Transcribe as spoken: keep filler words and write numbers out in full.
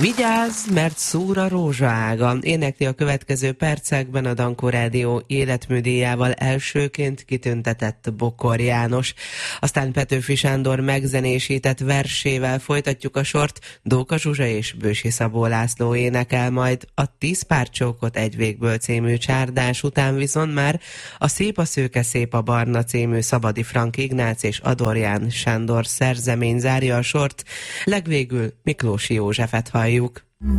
Vigyázz, mert szúr a rózsaága. Énekli a következő percekben a Dankó Rádió életműdíjával elsőként kitüntetett Bokor János. Aztán Petőfi Sándor megzenésített versével folytatjuk a sort. Dóka Zsuzsa és Bősi Szabó László énekel majd. A Tíz pár csókot egy végből című csárdás után viszont már a Szép a szőke, szép a barna című Szabadi Frank Ignác és Adorján Sándor szerzemény zárja a sort. Legvégül Miklósi Józsefet halljuk.